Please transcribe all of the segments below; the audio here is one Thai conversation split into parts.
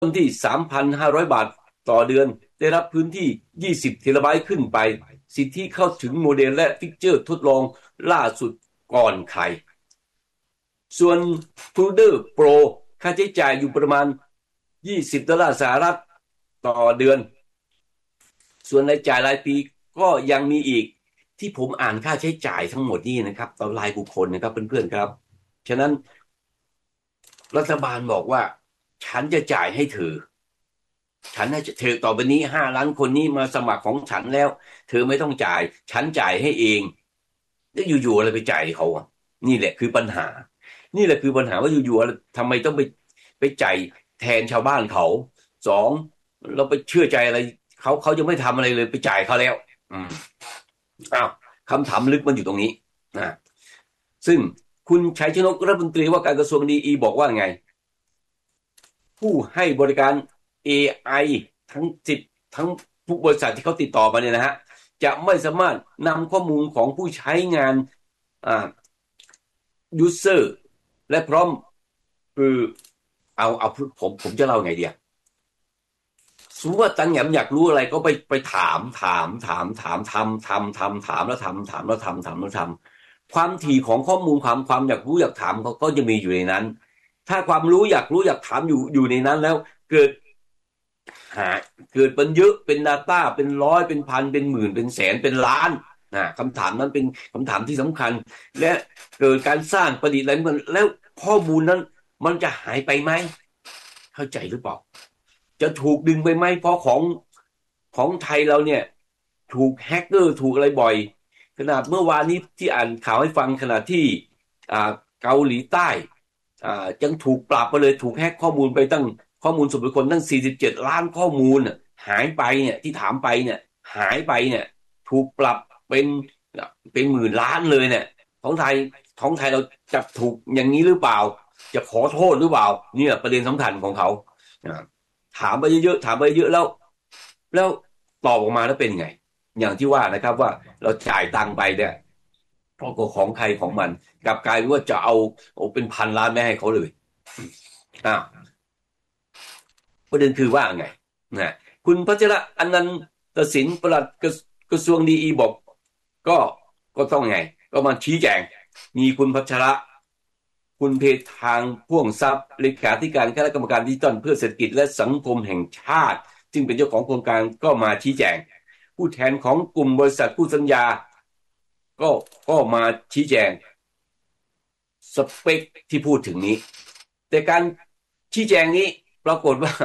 ต้นที่ 3,500 บาทต่อเดือนได้รับพื้นที่20เทราไบต์ขึ้นไปสิทธิเข้าถึงโมเดลและฟิกเจอร์ทดลองล่าสุดก่อนใครส่วน Flutter Pro ค่าใช้จ่ายอยู่ประมาณ$20ต่อเดือนส่วนรายจ่ายรายปีก็ยังมีอีกที่ผมอ่านค่าใช้จ่ายทั้งหมดนี่นะครับต่อรายบุคคลนะครับเพื่อนๆครับฉะนั้นรัฐบาลบอกว่าฉันจะจ่ายให้เธอฉันให้เธอต่อไปนี้5 ล้านคนนี้มาสมัครของฉันแล้วเธอไม่ต้องจ่ายฉันจ่ายให้เองแล้วอยู่ๆอะไรไปจ่ายเขาอ่ะนี่แหละคือปัญหานี่แหละคือปัญหาว่าอยู่ๆทำไมต้องไปจ่ายแทนชาวบ้านเขาสองเราไปเชื่อใจอะไรเขาจะไม่ทำอะไรเลยไปจ่ายเขาแล้วอืมอ้าวคำถามลึกมันอยู่ตรงนี้นะซึ่งคุณชัยชนกรัฐมนตรีว่าการกระทรวงดีอีบอกว่าไงผู้ให้บริการ AI ทั้งทั้งทุกบริษัทที่เขาติดต่อมาเนี่ยนะฮะจะไม่สามารถนำข้อมูลของผู้ใช้งานuser และพร้อมคือเอาผมจะเล่าไงเดียสมมติว่าตังแหยมอยากรู้อะไรก็ไปถามแล้วทำความถี่ของข้อมูลความอยากรู้อยากถามเขาก็จะมีอยู่ในนั้นถ้าความรู้อยากรู้อยากถามอยู่ในนั้นแล้วเกิดหาเกิดเป็นเยอะเป็น Data เป็นร้อยเป็นพันเป็นหมื่นเป็นแสนเป็นล้านคำถามนั้นเป็นคำถามที่สำคัญและเกิดการสร้างประดิษฐ์อะไรมันแล้วข้อมูลนั้นมันจะหายไปไหมเข้าใจหรือเปล่าจะถูกดึงไปไหมเพราะของไทยเราเนี่ยถูกแฮกเกอร์ถูกอะไรบ่อยขนาดเมื่อวานนี้ที่อ่านข่าวให้ฟังขนาดที่เกาหลีใต้ยังถูกปรับไปเลยถูกแฮกข้อมูลไปตั้งข้อมูลส่วนบุคคลตั้ง47 ล้านข้อมูลหายไปเนี่ยที่ถามไปเนี่ยหายไปเนี่ยถูกปรับเป็นหมื่นล้านเลยเนี่ยของไทยเราจะถูกอย่างนี้หรือเปล่าจะขอโทษหรือเปล่าเนี่ยประเด็นสำคัญของเขาถามไปเยอะๆถามไปเยอะแล้วตอบออกมาแล้วเป็นไงอย่างที่ว่านะครับว่าเราจ่ายตังค์ไปเนี่ยเพราะของใครของมันกลับกลายเป็นว่าจะเอาเป็นพันล้านไม่ให้เขาเลยอ้าวประเด็นคือว่าไงนะคุณพัชระอนันตสินปลัดกระทรวงดีอีบอกก็ก็ต้องไงก็มาชี้แจงมีคุณพัชระคุณเพทางพ่วงทรัพย์เลขาธิการคณะกรรมการดิจิทัลเพื่อเศรษฐกิจและสังคมแห่งชาติซึ่งเป็นเจ้าของโครงการก็มาชี้แจงผู้แทนของกลุ่มบริษัทผู้สัญญาก็มาชี้แจงสเปคที่พูดถึงนี้แต่การชี้แจงนี้ปรากฏว่า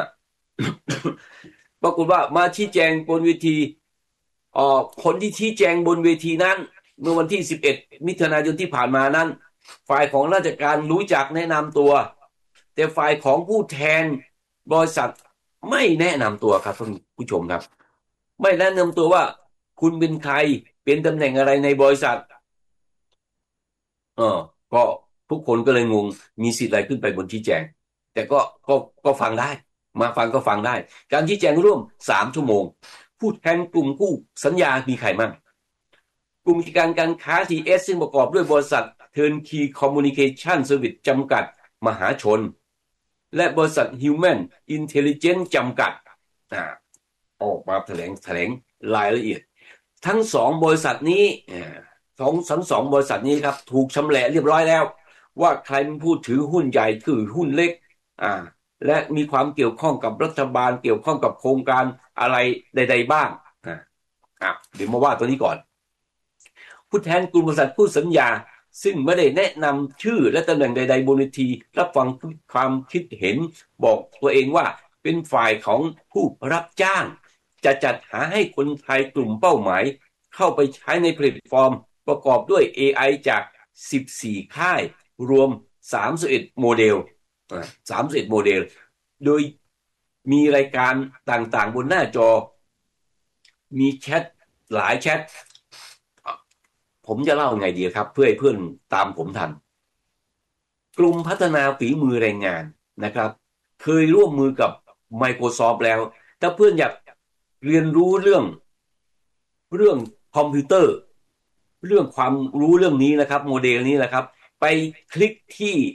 มาชี้แจงบนเวทีคนที่ชี้แจงบนเวทีนั้นเมื่อวันที่11มิถุนายนที่ผ่านมานั้นฝ่ายของราชการรู้จักแนะนำตัวแต่ฝ่ายของผู้แทนบริษัทไม่แนะนำตัวครับท่านผู้ชมครับไม่แนะนำตัวว่าคุณเป็นใครเป็นตำแหน่งอะไรในบริษัทเออก็ทุกคนก็เลยงงมีสิทธิ์อะไรขึ้นไปบนชี้แจงแต่ก็ฟังได้มาฟังก็ฟังได้การชี้แจงร่วม3 ชั่วโมงผู้แทนกลุ่มคู่สัญญามีใครมั่งกลุ่มกิจการค้า TS ซึ่งประกอบด้วยบริษัท Turnkey Communication Service จำกัดมหาชนและบริษัท Human Intelligence จำกัดออกมาแถลงรายละเอียดทั้ง2 บริษัทนี้ทั้งสองบริษัทนี้ครับถูกชำแหละเรียบร้อยแล้วว่าใครเป็นผู้ถือหุ้นใหญ่ถือหุ้นเล็กและมีความเกี่ยวข้องกับรัฐบาลเกี่ยวข้องกับโครงการอะไรใดๆบ้างเดี๋ยวมาว่าตัวนี้ก่อนผู้แทนกลุ่มบริษัทผู้สัญญาซึ่งไม่ได้แนะนำชื่อและตำแหน่งใดๆบนเวทีรับฟังความคิดเห็นบอกตัวเองว่าเป็นฝ่ายของผู้รับจ้างจะจัดหาให้คนไทยกลุ่มเป้าหมายเข้าไปใช้ในแพลตฟอร์มประกอบด้วย AI จาก14ค่ายรวม31โมเดล31โมเดลโดยมีรายการต่างๆบนหน้าจอมีแชทหลายแชทผมจะเล่าไงดีครับเพื่อให้เพื่อนตามผมทันกลุ่มพัฒนาฝีมือแรงงานนะครับเคยร่วมมือกับ Microsoft แล้วถ้าเพื่อนอยากเรียนรู้เรื่องคอมพิวเตอร์เรื่องความรู้เรื่องนี้นะครับโมเดลนี้นะครับไปคลิกที่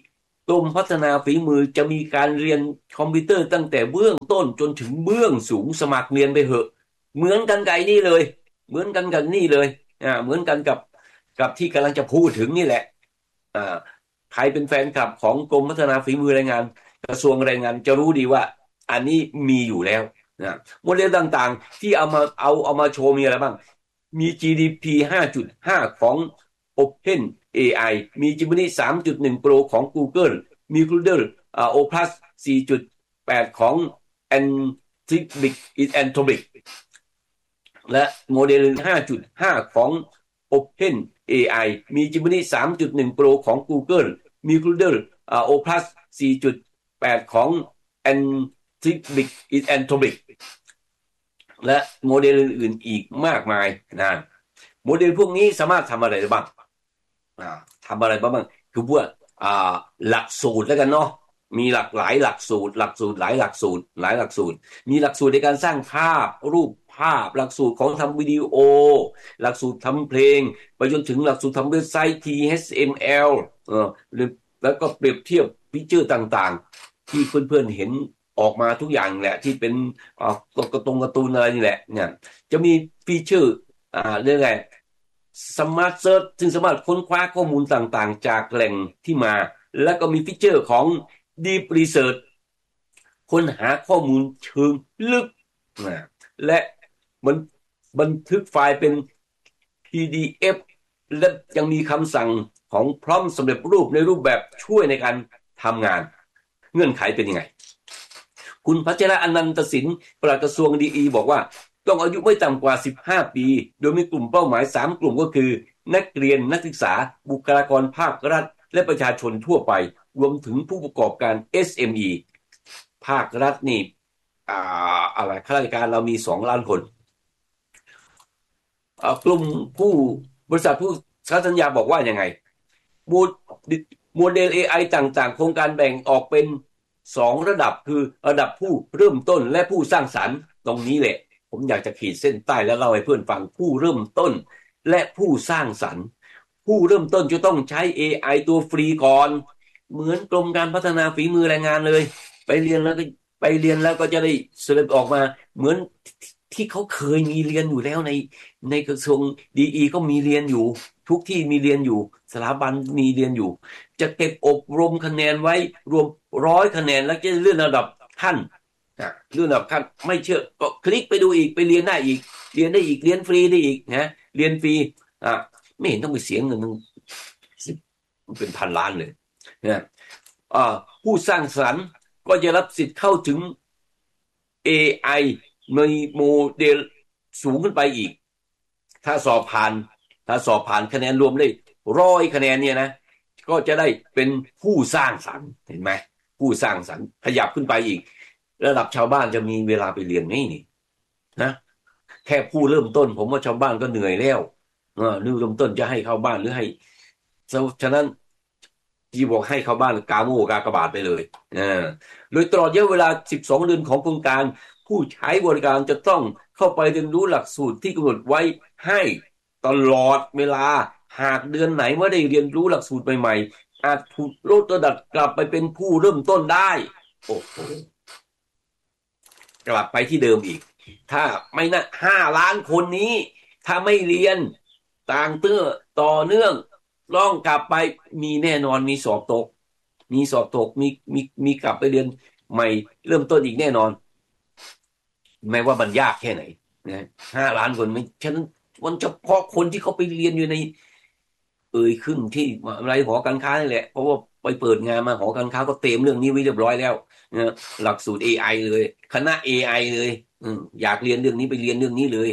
กรมพัฒนาฝีมือจะมีการเรียนคอมพิวเตอร์ตั้งแต่เบื้องต้นจนถึงเบื้องสูงสมัครเรียนไปเหอะเหมือนกันกับนี่เลยเหมือนกันกับนี่เลยเหมือนกันกับที่กำลังจะพูดถึงนี่แหละใครเป็นแฟนคลับของกรมพัฒนาฝีมือแรงงานกระทรวงแรงงานจะรู้ดีว่าอันนี้มีอยู่แล้วนะโมเดลต่างๆที่เอามาโชว์มีอะไรบ้างมี GDP 5.5 ของ Open AI มี Gemini 3.1 Pro ของ Google มี Doodle Opus 4.8 ของ Anthropic และโมเดล 5.5 ของ Open AI มี Gemini 3.1 Pro ของ Google มี Doodle Opus 4.8 ของ Anthropic และโมเดลอื่นๆอีกมากมายนะโมเดลพวกนี้สามารถทำอะไรได้บ้างทำอะไรบ้างคือพวกหลักสูตรแล้วกันเนาะมีหลายหลักสูตรหลายหลักสูตรมีหลักสูตรในการสร้างภาพรูปภาพหลักสูตรของทำวิดีโอหลักสูตรทำเพลงไปจนถึงหลักสูตรทำเว็บไซต์ HTML แล้วก็เปรียบเทียบฟีเจอร์ต่างๆที่เพื่อนๆเห็นออกมาทุกอย่างแหละที่เป็นการ์ตูนอะไรนี่แหละเนี่ยจะมีฟีเจอร์เรื่องไงSmart Search ซึ่งสามารถค้นคว้าข้อมูลต่างๆจากแหล่งที่มาแล้วก็มีฟีเจอร์ของ Deep Research ค้นหาข้อมูลเชิงลึกและบันทึกไฟล์เป็น PDF และยังมีคำสั่งของพร้อมสำเร็จรูปในรูปแบบช่วยในการทำงานเงื่อนไขเป็นยังไงคุณพัชระอนันตสินปลัดกระทรวงดีบอกว่าต้องอายุไม่ต่ำกว่า15ปีโดยมีกลุ่มเป้าหมาย3กลุ่มก็คือนักเรียนนักศึกษาบุคลากรภาครัฐและประชาชนทั่วไปรวมถึงผู้ประกอบการ SME ภาครัฐนี่อะไรข้าราชการเรามี2ล้านคนกลุ่มบริษัทผู้ค้าสัญญาบอกว่ายังไงโมเดล AI ต่างๆโครงการแบ่งออกเป็น2ระดับคือระดับผู้เริ่มต้นและผู้สร้างสรรค์ตรงนี้แหละผมอยากจะขีดเส้นใต้แล้วเล่าให้เพื่อนฟังผู้เริ่มต้นและผู้สร้างสรรค์ผู้เริ่มต้นจะต้องใช้ AI ตัวฟรีก่อนเหมือนกรมการพัฒนาฝีมือแรงงานเลยไปเรียนแล้วก็จะได้สรุปออกมาเหมือนที่เขาเคยมีเรียนอยู่แล้วในกระทรวงดีก็มีเรียนอยู่ทุกที่มีเรียนอยู่สถาบันมีเรียนอยู่จะเก็บอบรมคะแนนไว้รวม100คะแนนแล้วจะเลื่อนระดับขั้นเลื่อนระดับขั้นไม่เชื่อก็คลิกไปดูอีกไปเรียนได้อีกเรียนได้อีกเรียนฟรีได้อีกนะเรียนฟรีไม่เห็นต้องไปเสียเงินเป็นพันล้านเลยนะผู้สร้างสรรค์ก็จะรับสิทธิ์เข้าถึง AI ในโมเดลสูงขึ้นไปอีกถ้าสอบผ่านคะแนนรวมได้100คะแนนเนี่ยนะก็จะได้เป็นผู้สร้างสรรค์เห็นไหมผู้สร้างสรรค์ขยับขึ้นไปอีกระดับชาวบ้านจะมีเวลาไปเรียนไหมนี่นะแค่ผู้เริ่มต้นผมว่าชาวบ้านก็เหนื่อยแล้วเริ่มต้นจะให้เข้าบ้านหรือให้ฉะนั้นที่บอกให้เข้าบ้านกาโมกากบาทไปเลยโดยตลอดระยะเวลา12เดือนของโครงการผู้ใช้บริการจะต้องเข้าไปเรียนรู้หลักสูตรที่กำหนดไว้ให้ตลอดเวลาหากเดือนไหนไม่ได้เรียนรู้หลักสูตรใหม่ๆอาจถูกลดระดับกลับไปเป็นผู้เริ่มต้นได้โอ้โหกลับไปที่เดิมอีกถ้าไม่นะ5 ล้านคนนี้ถ้าไม่เรียนต่อเนื่องล่องกลับไปมีแน่นอนมีสอบตกมีกลับไปเรียนใหม่เริ่มต้นอีกแน่นอนแม้ว่ามันยากแค่ไหนนะ5 ล้านคนไม่ฉะนั้นมันเฉพาะคนที่เขาไปเรียนอยู่ในขึ้นที่อะไรหอการค้านี่แหละเพราะว่าไปเปิดงานมาหอการค้าก็เต็มเรื่องนี้ไว้เรียบร้อยแล้วนะหลักสูตร AI เลยคณะ AI เลยอยากเรียนเรื่องนี้ไปเรียนเรื่องนี้เลย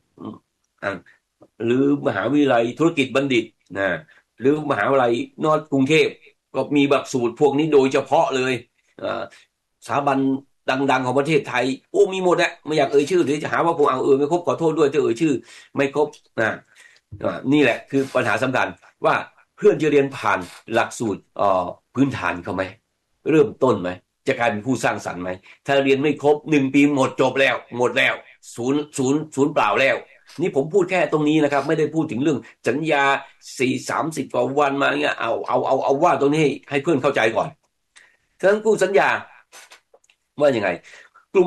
หรือมหาวิทยาลัยธุรกิจบัณฑิตนะหรือมหาวิทยาลัยนอร์ทกรุงเทพก็มีหลักสูตรพวกนี้โดยเฉพาะเลยสถาบันดังๆของประเทศไทยมีหมดแหละไม่อยากชื่อหรือจะหาว่าผมเอาไม่ครบขอโทษด้วยจะชื่อไม่ครบนี่แหละคือปัญหาสำคัญว่าเพื่อนจะเรียนผ่านหลักสูตรพื้นฐานเขาไหมเริ่มต้นไหมจะกลายเป็นผู้สร้างสรรค์ไหมถ้าเรียนไม่ครบ1 ปีหมดจบแล้วหมดแล้วศูนย์เปล่าแล้วนี่ผมพูดแค่ตรงนี้นะครับไม่ได้พูดถึงเรื่องสัญญา30 กว่าวันมาเงี้ยเอาว่าตรงนี้ให้เพื่อนเข้าใจก่อนฉะนั้นคู่สัญญาว่ายังไง